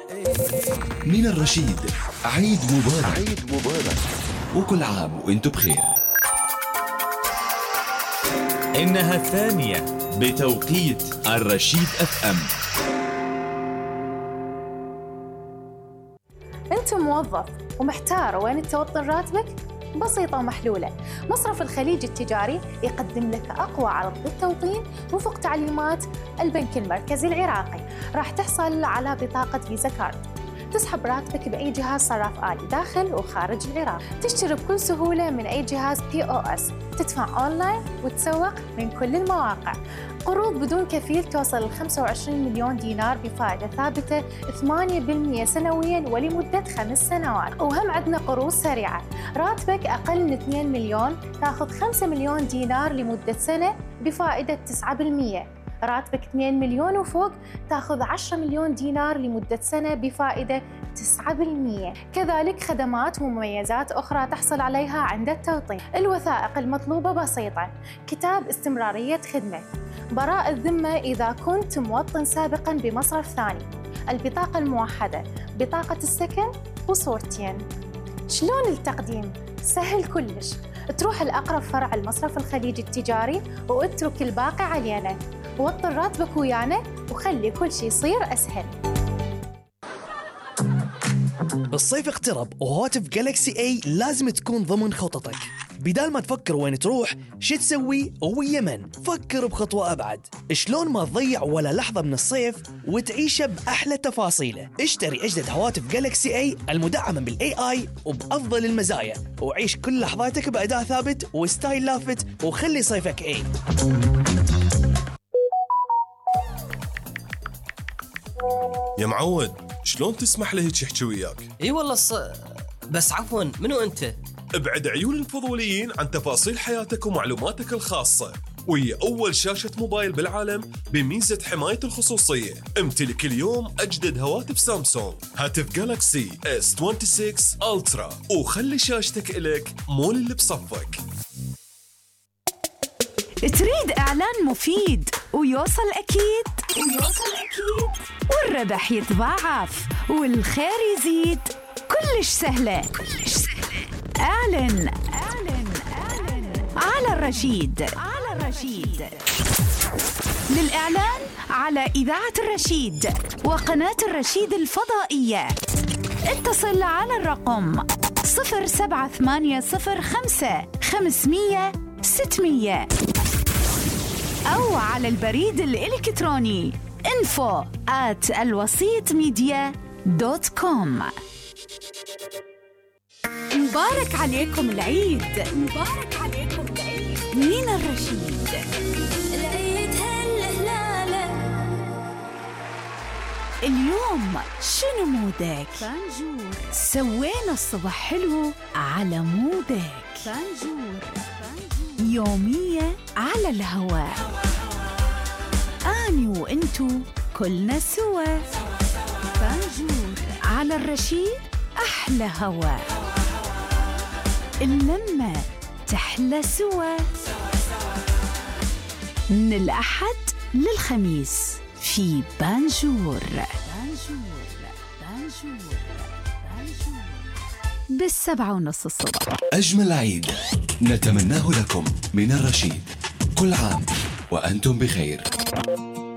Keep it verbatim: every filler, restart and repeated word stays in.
من الرشيد عيد مبارك. عيد مبارك وكل عام وانتم بخير. إنها الثانية بتوقيت الرشيد اف ام. أنت موظف ومحتار وين توطن راتبك؟ بسيطة ومحلولة. مصرف الخليج التجاري يقدم لك أقوى عرض للتوطين وفق تعليمات البنك المركزي العراقي. راح تحصل على بطاقة فيزا كارد، تسحب راتبك بأي جهاز صراف آلي داخل وخارج العراق، تشتري بكل سهولة من أي جهاز بي أو إس، تدفع أونلاين وتسوق من كل المواقع. قروض بدون كفيل توصل ل خمسة وعشرين مليون دينار بفائدة ثابتة ثمانية بالمئة سنوياً ولمدة خمس سنوات. وهم عندنا قروض سريعة، راتبك أقل من اثنين مليون تأخذ خمسة مليون دينار لمدة سنة بفائدة تسعة بالمئة. راتبك اثنين مليون وفوق تأخذ عشرة مليون دينار لمدة سنة بفائدة تسعة بالمئة. كذلك خدمات ومميزات أخرى تحصل عليها عند التوطين. الوثائق المطلوبة بسيطة: كتاب استمرارية خدمة، براءة الذمة إذا كنت موطن سابقاً بمصرف ثاني، البطاقة الموحدة، بطاقة السكن وصورتين. شلون التقديم؟ سهل كلش، تروح الأقرب فرع المصرف الخليج التجاري واترك الباقي علينا. وطن راتبك ويانا وخلي كل شيء يصير أسهل. الصيف اقترب وهواتف جالكسي اي لازم تكون ضمن خططك. بدال ما تفكر وين تروح شو تسوي ويا من، فكر بخطوة أبعد. شلون ما تضيع ولا لحظة من الصيف وتعيشه بأحلى تفاصيله. اشتري أجدد هواتف جالكسي اي المدعمة بالاي اي وبأفضل المزايا، وعيش كل لحظاتك بأداء ثابت وستايل لافت، وخلي صيفك اي. يا معود، شلون تسمح له هيك يحكي وياك؟ اي والله ص... بس عفوا، منو انت؟ ابعد عيون الفضوليين عن تفاصيل حياتك ومعلوماتك الخاصة، وهي أول شاشة موبايل بالعالم بميزة حماية الخصوصية. امتلك اليوم أجدد هواتف سامسونج، هاتف جالكسي إس ستة وعشرين ألترا، وخلي شاشتك إلك مول اللي بصفك. تريد إعلان مفيد ويوصل أكيد ويوصل أكيد والربح يتضاعف والخير يزيد؟ كلش سهلة كلش سهلة. أعلن أعلن أعلن على الرشيد على الرشيد. للإعلان على إذاعة الرشيد وقناة الرشيد الفضائية اتصل على الرقم صفر سبعة ثمانية صفر خمسة خمسمية ستمية أو على البريد الإلكتروني info at الوسيط ميديا دوت كوم. مبارك عليكم العيد، مبارك عليكم العيد. من الرشيد. العيد هالهلالة. اليوم شنو مودك؟ فانجور. سوينا الصبح حلو على مودك. فانجور. يومية على الهواء، أني وإنتو كلنا سوا. فانجور على الرشيد، أحلى هواء، اللمة تحلى سوا. من الأحد للخميس في بانجور. بانجور بانجور بانجور بالسبعة ونص الصبح. أجمل عيد نتمناه لكم من الرشيد. كل عام وأنتم بخير.